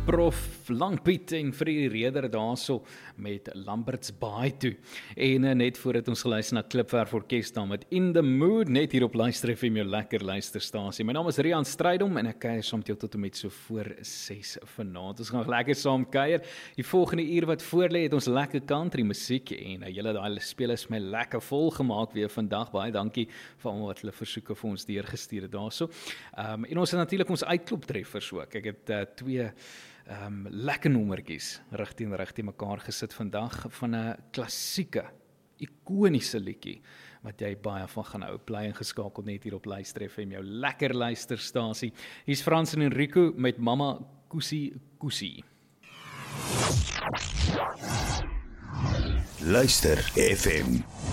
Prof Langpiet en Freddy Reder daarso met Lamberts Baai toe. En net voordat ons geluister na Klipwerf Orkest dan met In the Mood, net hier op Luister FM, jou lekker luisterstasie. My naam is Rian Strydom en ek kuier saam met jou tot en met so voor 6 vanaand. Ons gaan lekker saam kuier. Die volgende uur wat voorlê het ons lekker country musiek en julle daai speel is my lekker vol gemaak weer vandag. Baie dankie vir almal wat hulle versoeke vir ons deurgestuur het daarso. En ons het natuurlik ons uitkloptreffers ook. Ek het twee lekker nommertjies reg teen mekaar gesit vandag van 'n klassieke, ikoniese liedjie wat jy baie van gaan hou. Bly ingeskakel net hier op Luister FM, jou lekker luisterstasie. Hier's Frans en Enrico met Mama Kusie Kusie. Luister FM.